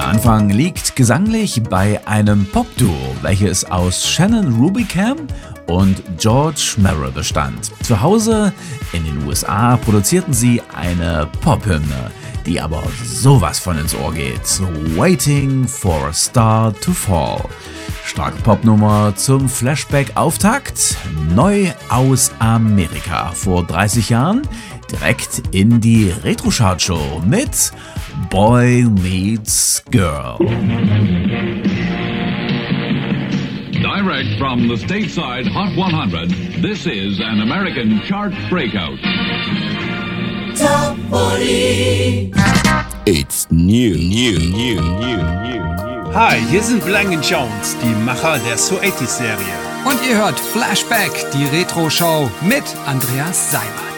Anfang liegt gesanglich bei einem Popduo, welches aus Shannon Rubicam und George Merrill bestand. Zu Hause in den USA produzierten sie eine Pophymne, die aber sowas von ins Ohr geht. Waiting for a Star to Fall. Starke Popnummer zum Flashback-Auftakt. Neu aus Amerika vor 30 Jahren. Direkt in die Retro-Chart-Show mit Boy Meets Girl. Direct from the stateside Hot 100, this is an American chart breakout. Top 40. It's new. Hi, hier sind Blank & Jones, die Macher der So 80s-Serie. Und ihr hört Flashback, die Retro-Show mit Andreas Seibert.